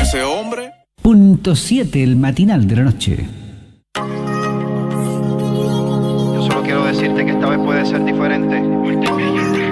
ese hombre? Punto 7, el matinal de la noche. Yo solo quiero decirte que esta vez puede ser diferente.